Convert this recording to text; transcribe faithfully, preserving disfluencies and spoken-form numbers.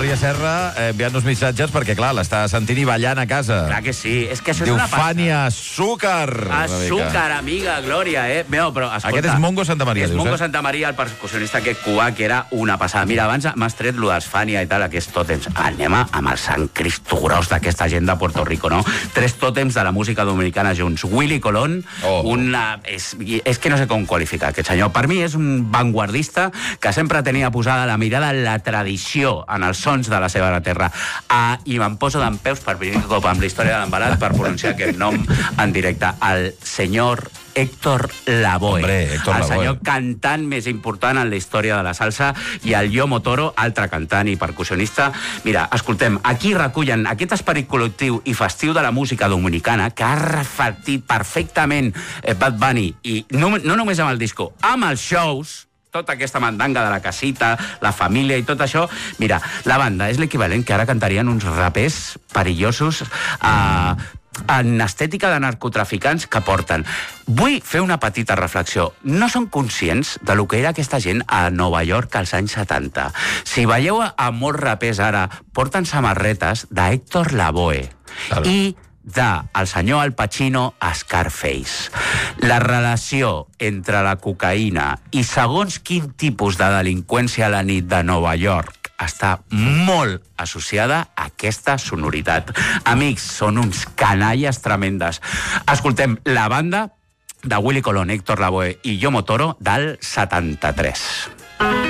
Maria Serra eh, enviant-nos missatges perquè, clar, l'està sentint i ballant a casa. Clar que sí, és que això Diu, és una pasta. Fània, azúcar! Azúcar, amiga, Glòria, eh? Meu, però, escolta, Aquest és Mongo Santa Maria, és dius, Mongo eh? Santa Maria, el percussionista aquest cubà, que era una passada. Mira, abans m'has tret lo dels Fània i tal, aquests tòtems. Anem amb el Sant Cristo gros d'aquesta gent de Puerto Rico, no? Tres tòtems de la música dominicana junts. Willy Colón, oh. una... És, és que no sé com qualificar aquest senyor. Per mi és un vanguardista que sempre tenia posada la mirada en la tradició, en els sons de la seva terra. Ah, I me'n poso d'empeus per primer cop amb la història de l'embalat per pronunciar aquest nom en directe. El senyor Héctor Lavoe. Hombre, Héctor el Lavoe. senyor cantant més important en la història de la salsa, i el Yomo Toro, altre cantant i percussionista. Mira, escoltem, aquí recullen aquest esperit col·lectiu i festiu de la música dominicana que ha reflectit perfectament eh, Bad Bunny, i no, no només amb el disco, amb els shows, tota aquesta mandanga de la casita, la família i tot això. Mira, la banda és l'equivalent que ara cantarien uns rapers perillosos eh, en estètica de narcotraficants que porten. Vull fer una petita reflexió. No són conscients de lo que era aquesta gent a Nova York als anys setanta. Si veieu a molts rapers ara, porten samarretes d'Héctor Lavoe. Claro. I de el senyor Al Pacino a Scarface. La relació entre la cocaïna i segons quin tipus de delinqüència a la nit de Nova York està molt associada a aquesta sonoritat. Amics, són uns canalles tremendes. Escoltem la banda de Willy Colón, Héctor Lavoe i Yomo Toro del setanta-tres.